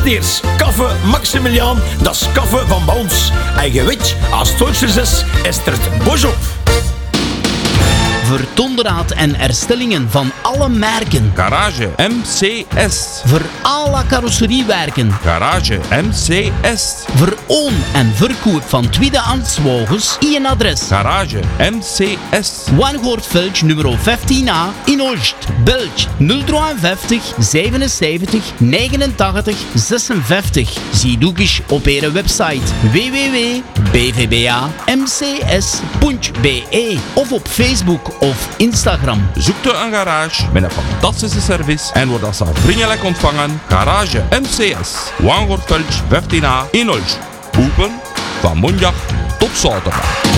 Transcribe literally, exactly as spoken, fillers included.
Meneers, kaffe Maximilian, dat is kaffe van bij ons. En je weet, als het Duitsers is, is er het bosch op. Voor onderhoud en herstellingen van alle merken. Garage M C S. Voor alle carrosseriewerken. Garage M C S. Voor oon- en verkoop van tweedehands wagens. Eén adres. Garage M C S. Wangoortveld nummer vijftien A in Olst. Belg nul vijfenvijftig zevenenzeventig negenentachtig zesenvijftig. Zie ook eens op onze website w w w punt b v b a m c s punt b e of op Facebook of Instagram. Zoekt u een garage met een fantastische service en wordt als vriendelijk ontvangen. Garage M C S. Wangoortveld vijftien A in Olst. Open van maandag tot zaterdag.